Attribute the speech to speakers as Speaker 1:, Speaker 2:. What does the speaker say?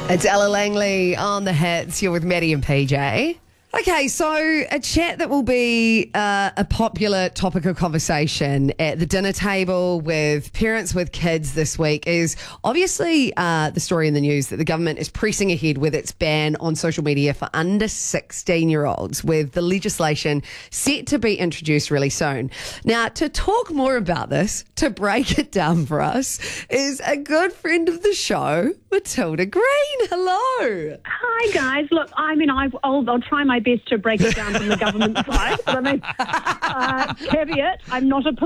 Speaker 1: It's Ella Langley on the hits. You're with Maddie and PJ. Okay, so a chat that will be a popular topic of conversation at the dinner table with parents with kids this week is obviously the story in the news that the government is pressing ahead with its ban on social media for under 16-year-olds, with the legislation set to be introduced really soon. Now, to talk more about this, to break it down for us, is a good friend of the show, Matilda Green. Hello.
Speaker 2: Hi, guys. Look, I'll try my best to break it down from the government side. But caveat, I'm not a